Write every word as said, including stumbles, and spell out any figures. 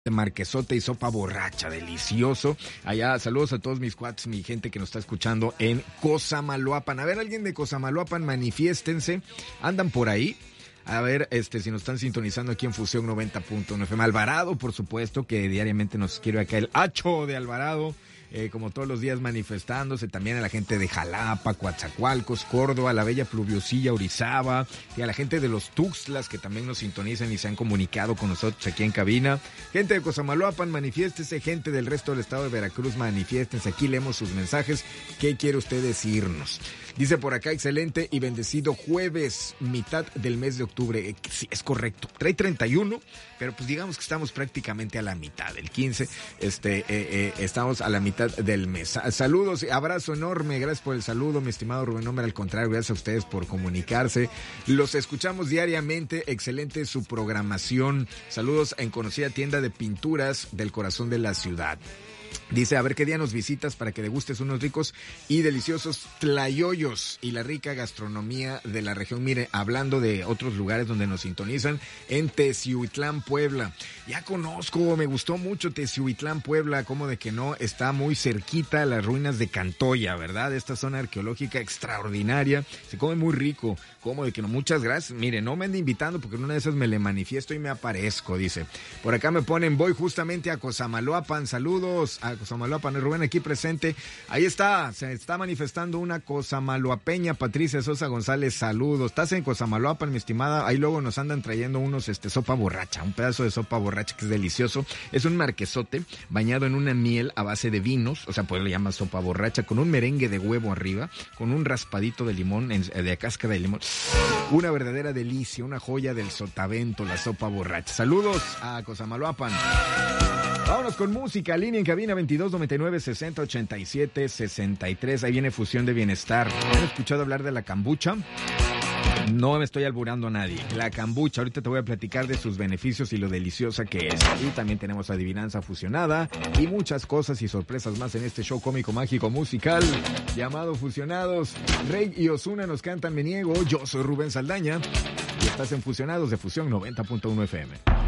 Marquesote y sopa borracha, delicioso. Allá, saludos a todos mis cuates, mi gente que nos está escuchando en Cosamaloapan. A ver, alguien de Cosamaloapan, manifiéstense. Andan por ahí. A ver, este, si nos están sintonizando aquí en Fusión noventa punto uno F M. Alvarado, por supuesto, que diariamente nos quiere acá el Hacho de Alvarado. Eh, como todos los días manifestándose, también a la gente de Jalapa, Coatzacoalcos, Córdoba, la bella Pluviosilla, Orizaba, y a la gente de los Tuxtlas que también nos sintonizan y se han comunicado con nosotros aquí en cabina. Gente de Cosamaloapan, manifiéstese. Gente del resto del estado de Veracruz, manifiéstense. Aquí leemos sus mensajes. ¿Qué quiere usted decirnos? Dice por acá, excelente y bendecido jueves, mitad del mes de octubre. Eh, sí, es correcto. Trae treinta y uno, pero pues digamos que estamos prácticamente a la mitad. El quince, este, eh, eh, estamos a la mitad del mes. Saludos, abrazo enorme, gracias por el saludo, mi estimado Rubén Hombre. Al contrario, gracias a ustedes por comunicarse. Los escuchamos diariamente, excelente su programación. Saludos en conocida tienda de pinturas del corazón de la ciudad. Dice, a ver qué día nos visitas para que degustes unos ricos y deliciosos tlayoyos y la rica gastronomía de la región. Mire, hablando de otros lugares donde nos sintonizan, en Teciutlán, Puebla. Ya conozco, me gustó mucho Teciutlán, Puebla, como de que no, está muy cerquita a las ruinas de Cantoya, ¿verdad? Esta zona arqueológica extraordinaria, se come muy rico, como de que no, muchas gracias. Mire, no me ande invitando porque en una de esas me le manifiesto y me aparezco, dice. Por acá me ponen, voy justamente a Cosamaloapan, saludos. A Cosamaloapan, Rubén aquí presente. Ahí está, se está manifestando una cosamaloapeña, Patricia Sosa González, saludos. Estás en Cosamaloapan, mi estimada. Ahí luego nos andan trayendo unos, este, sopa borracha, un pedazo de sopa borracha que es delicioso. Es un marquesote bañado en una miel a base de vinos, o sea, pues le llama sopa borracha, con un merengue de huevo arriba, con un raspadito de limón, de cáscara de limón. Una verdadera delicia, una joya del sotavento, la sopa borracha. Saludos a Cosamaloapan. Vámonos con música, línea en cabina veintidós noventa y nueve sesenta ochenta y siete sesenta y tres. Ahí viene Fusión de Bienestar. ¿Han escuchado hablar de la kombucha? No me estoy alburando a nadie. La kombucha, ahorita te voy a platicar de sus beneficios y lo deliciosa que es. Y también tenemos adivinanza fusionada y muchas cosas y sorpresas más en este show cómico, mágico, musical llamado Fusionados. Rey y Ozuna nos cantan Me Niego. Yo soy Rubén Saldaña y estás en Fusionados de Fusión noventa punto uno F M.